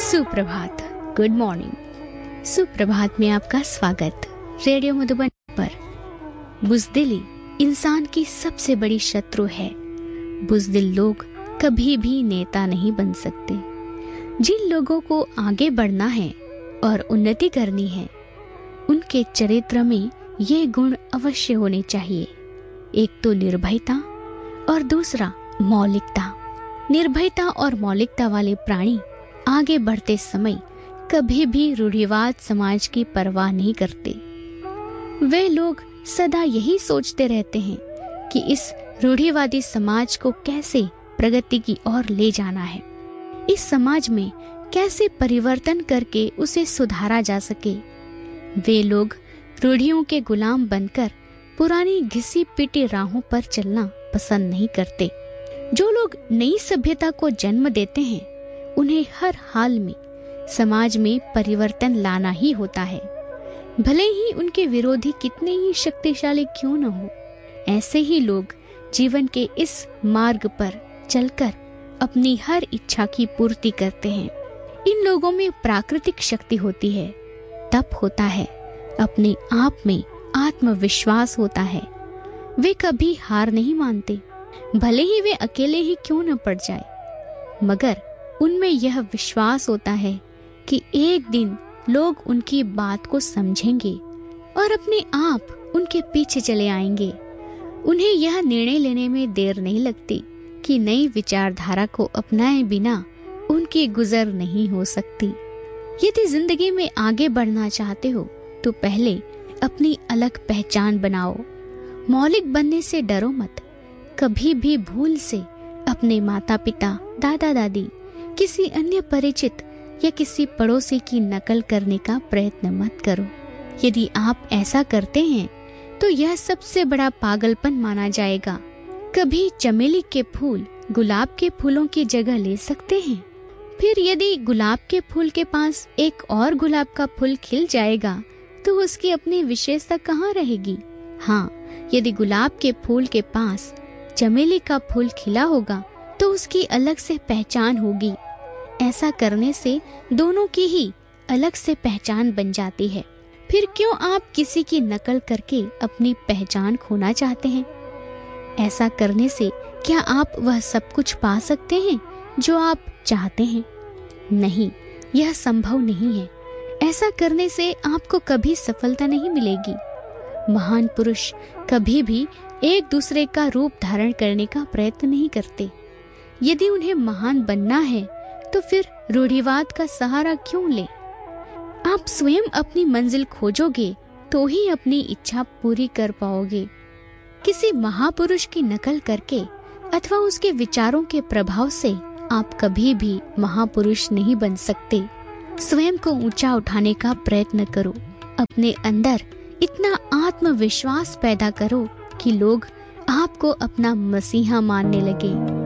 सुप्रभात, good morning. सुप्रभात में आपका स्वागत। रेडियो मधुबन पर बुज़दिली इंसान की सबसे बड़ी शत्रु है। बुज़दिल लोग कभी भी नेता नहीं बन सकते। जिन लोगों को आगे बढ़ना है और उन्नति करनी है, उनके चरित्र में ये गुण अवश्य होने चाहिए। एक तो निर्भयता और दूसरा मौलिकता। निर्भयता और मौलिकता वाले प्राणी आगे बढ़ते समय कभी भी रूढ़िवाद समाज की परवाह नहीं करते। वे लोग सदा यही सोचते रहते हैं कि इस रूढ़िवादी समाज को कैसे प्रगति की ओर ले जाना है, इस समाज में कैसे परिवर्तन करके उसे सुधारा जा सके। वे लोग रूढ़ियों के गुलाम बनकर पुरानी घिसी पिटी राहों पर चलना पसंद नहीं करते। जो लोग नई सभ्यता को जन्म देते हैं, उन्हें हर हाल में समाज में परिवर्तन लाना ही होता है, भले ही उनके विरोधी कितने ही शक्तिशाली क्यों न हो। ऐसे ही लोग जीवन के इस मार्ग पर चलकर अपनी हर इच्छा की पूर्ति करते हैं। इन लोगों में प्राकृतिक शक्ति होती है, तप होता है, अपने आप में आत्मविश्वास होता है। वे कभी हार नहीं मानते, भले ही वे अकेले ही क्यों न पड़ जाए, मगर उनमें यह विश्वास होता है कि एक दिन लोग उनकी बात को समझेंगे और अपने आप उनके पीछे चले आएंगे। उन्हें यह निर्णय लेने में देर नहीं लगती कि नई विचारधारा को अपनाए बिना उनकी गुजर नहीं हो सकती। यदि जिंदगी में आगे बढ़ना चाहते हो तो पहले अपनी अलग पहचान बनाओ। मौलिक बनने से डरो मत। कभी भी भूल से अपने माता पिता, दादा दादी, किसी अन्य परिचित या किसी पड़ोसी की नकल करने का प्रयत्न मत करो। यदि आप ऐसा करते हैं तो यह सबसे बड़ा पागलपन माना जाएगा। कभी चमेली के फूल गुलाब के फूलों की जगह ले सकते हैं? फिर यदि गुलाब के फूल के पास एक और गुलाब का फूल खिल जाएगा तो उसकी अपनी विशेषता कहाँ रहेगी? हाँ, यदि गुलाब के फूल के पास चमेली का फूल खिला होगा तो उसकी अलग से पहचान होगी। ऐसा करने से दोनों की ही अलग से पहचान बन जाती है। फिर क्यों आप किसी की नकल करके अपनी पहचान खोना चाहते हैं? ऐसा करने से क्या आप वह सब कुछ पा सकते हैं जो आप चाहते हैं? नहीं, यह संभव नहीं है। ऐसा करने से आपको कभी सफलता नहीं मिलेगी। महान पुरुष कभी भी एक दूसरे का रूप धारण करने का प्रयत्न नहीं करते। यदि उन्हें महान बनना है तो फिर रूढ़िवाद का सहारा क्यों ले? आप स्वयं अपनी मंजिल खोजोगे तो ही अपनी इच्छा पूरी कर पाओगे। किसी महापुरुष की नकल करके अथवा उसके विचारों के प्रभाव से आप कभी भी महापुरुष नहीं बन सकते। स्वयं को ऊंचा उठाने का प्रयत्न करो। अपने अंदर इतना आत्मविश्वास पैदा करो कि लोग आपको अपना मसीहा मानने लगे।